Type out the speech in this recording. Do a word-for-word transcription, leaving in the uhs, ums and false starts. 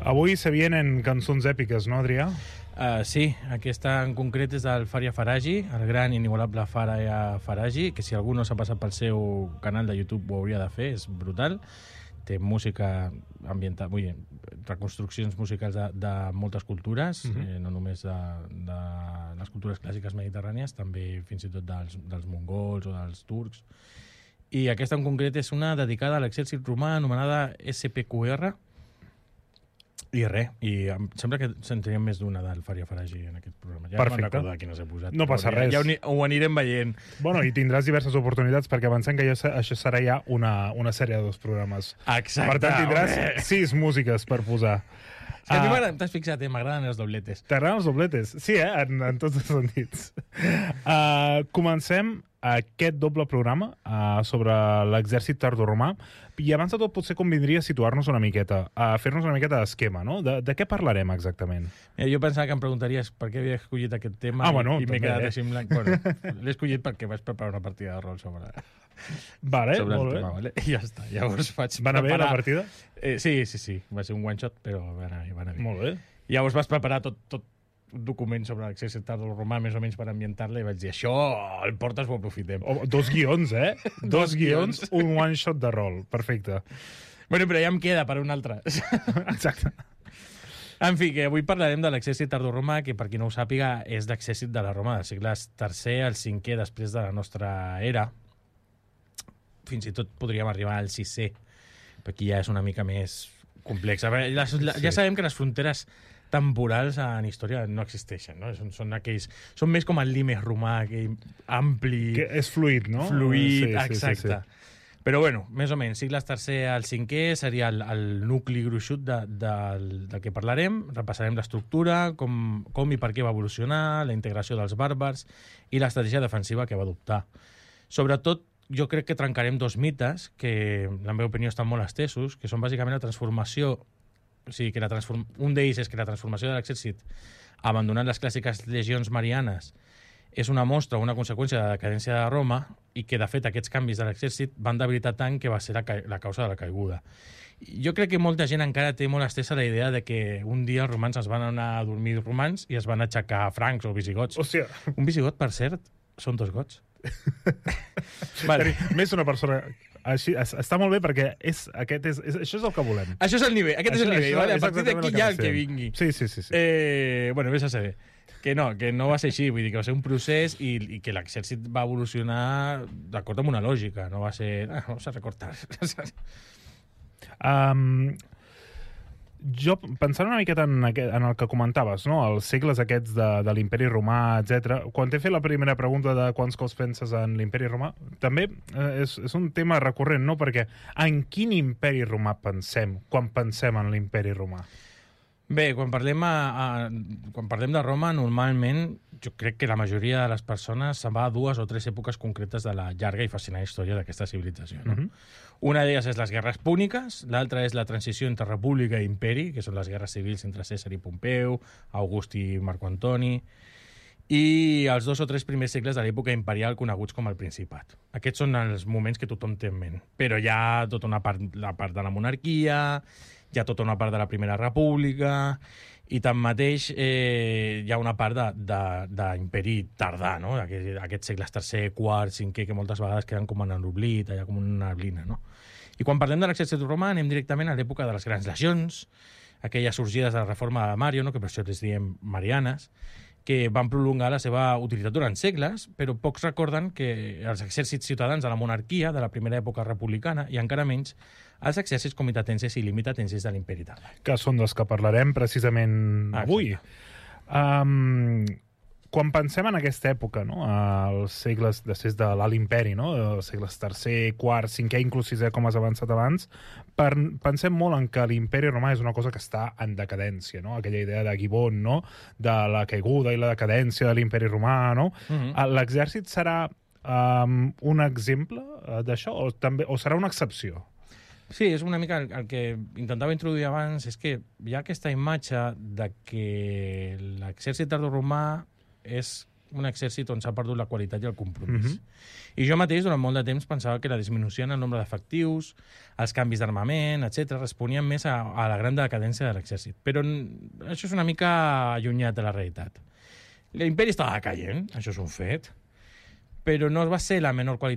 Avui se vienen cançons èpiques, no, Adrià? Uh, sí, aquesta en concret és del Faria Faragi, el gran inigualable Faria Faragi, que si algú no s'ha passat pel seu canal de YouTube ho hauria de fer, és brutal. Té música ambiental, vull dir, reconstruccions musicals de, de moltes cultures, uh -huh. eh, no només de, de les cultures clàssiques mediterrànies, també fins i tot dels, dels mongols o dels turcs. I aquesta en concret és una dedicada a l'exèrcit romà anomenada S P Q R, i res, i em sembla que sentiríem més d'una del Faria Faragi en aquest programa. Ja Perfecte. no me'n recordo de quina s'ha posat. No passa res. Ja, ja ho, ho anirem veient. Bueno, i tindràs diverses oportunitats perquè avancem que això, això serà ja una, una sèrie de dos programes. Exacte. Per tant, tindràs home. sis sis músiques per posar. És que a mi m'agrada, t'has fixat, eh? M'agraden els dobletes. T'agraden els dobletes? Sí, eh? En, en tots els sentits. Uh, comencem aquest doble programa uh, sobre l'exèrcit tardoromà, i abans de tot potser convindria situar-nos una miqueta, a fer-nos una miqueta d'esquema, no? De, de què parlarem exactament? Mira, jo pensava que em preguntaries per què havia escollit aquest tema ah, bueno, i, i m'he quedat eh? així en blanc. Bueno, l'he escollit perquè vaig preparar una partida de rol sobre, vale, sobre molt el bé. tema, vale? I ja està. Llavors vaig Va anar bé preparar... la partida? Eh, sí, sí, sí. Va ser un one-shot, però va anar bé, va anar bé. Molt bé. Llavors vas preparar tot, tot un document sobre l'exèrcit tardoromà, més o menys per ambientar-la, i vaig dir, això el portes, ho aprofitem. Oh, dos guions, eh? dos, Dos guions, guions. un one-shot de rol. Perfecte. Bueno, però ja em queda per un altre. Exacte. En fi, que avui parlarem de l'exèrcit tardoromà, que per qui no ho sàpiga és l'exèrcit de la Roma dels segles tercer al cinquè després de la nostra era. Fins i tot podríem arribar al sisè, perquè ja és una mica més complex. A veure, les, la, ja sabem que les fronteres temporals en història no existeixen, no? Són, són aquells... Són més com el limes romà, aquell ampli... Que és fluid, no? Fluid, Sí, sí, exacte. sí, sí. Però, bueno, més o menys, sigles tercer al cinquè seria el, el nucli gruixut de, de, del que parlarem. Repassarem l'estructura, com, com i per què va evolucionar, la integració dels bàrbars i l'estratègia defensiva que va adoptar. Sobretot, jo crec que trencarem dos mites que, en la meva opinió, estan molt estesos, que són bàsicament la transformació... O sigui, que la transform... un d'ells és que la transformació de l'exèrcit, abandonant les clàssiques legions marianes, és una mostra o una conseqüència de la decadència de Roma, i que, de fet, aquests canvis de l'exèrcit van debilitar tant que va ser la, ca... la causa de la caiguda. Jo crec que molta gent encara té molt estesa la idea de que un dia els romans es van anar a dormir romans i es van aixecar francs o visigots. Hòstia. Un visigot, per cert, són dos gots. Vale. Més una persona... Així, està molt bé perquè és, aquest és, és, això és el que volem. Això és el nivell, aquest això, és el nivell, això, vale? A partir d'aquí ja el que necessitem. vingui. Sí, sí, sí. sí. Eh, bueno, vés a saber. Que no, que no va ser així, vull dir que va ser un procés i, i que l'exèrcit va evolucionar d'acord amb una lògica, no va ser... Ah, vamos a recortar. Um, jo, pensant una miqueta en, aquest, en el que comentaves, no? Els segles aquests de, de l'imperi romà, etcètera. Quan t'he fet la primera pregunta de quants cops penses en l'imperi romà, també eh, és, és un tema recurrent, no? Perquè en quin imperi romà pensem quan pensem en l'imperi romà? Bé, quan parlem, a, a, quan parlem de Roma, normalment jo crec que la majoria de les persones se'n va a dues o tres èpoques concretes de la llarga i fascinant història d'aquesta civilització. No? Uh-huh. Una d'elles és les guerres púniques, l'altra és la transició entre república i imperi, que són les guerres civils entre Cèsar i Pompeu, August i Marco Antoni, i els dos o tres primers segles de l'època imperial coneguts com el Principat. Aquests són els moments que tothom té en ment. Però hi ha tota una part, la part de la monarquia, hi ha tota una part de la Primera República, i tanmateix eh, hi ha una part d'imperi tardà, no? Aquest, aquests segles tercer, quart, cinquè, que moltes vegades queden com en l'oblit, allà com una neblina, no? I quan parlem de l'exèrcit romà anem directament a l'època de les grans legions, aquelles sorgides de la reforma de Mario, no? Que per això les diem marianes, que van prolongar la seva utilitat durant segles, però pocs recorden que els exèrcits ciutadans de la monarquia de la primera època republicana, i encara menys els exèrcits comitatenses i limitatenses de l'imperi tardà. Que són dels que parlarem precisament ah, avui. Um, quan pensem en aquesta època, no? Els segles després de l'Alt Imperi, no? Els segles tercer, quart, cinquè, inclús sisè, com has avançat abans, per, pensem molt en que l'imperi romà és una cosa que està en decadència, no? Aquella idea de Gibbon, no? De la caiguda i la decadència de l'imperi romà, no? Uh-huh. L'exèrcit serà um, un exemple d'això o, també, o serà una excepció? Sí, és una mica el, el que intentava introduir abans, és que hi ha aquesta imatge de que l'exèrcit tardoromà és un exèrcit on s'ha perdut la qualitat i el compromís. Mhm. I jo mateix, durant molt de temps, pensava que la disminució en el nombre d'efectius, els canvis d'armament, etcètera, responien més a, a la gran decadència de l'exèrcit. Però n- això és una mica allunyat de la realitat. L'imperi estava caient, això és un fet, però no va ser la menor qualitat